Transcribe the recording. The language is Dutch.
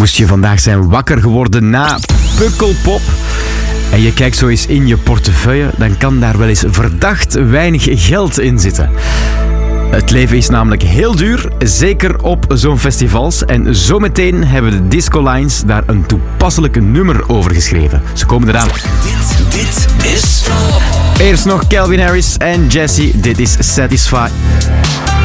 Moest je vandaag zijn wakker geworden na Pukkelpop en je kijkt zo eens in je portefeuille, dan kan daar wel eens verdacht weinig geld in zitten. Het leven is namelijk heel duur, zeker op zo'n festivals. En zometeen hebben de Disco Lines daar een toepasselijk nummer over geschreven. Ze komen eraan. Dit is Top. Eerst nog Calvin Harris en Jessie. Dit is Satisfy.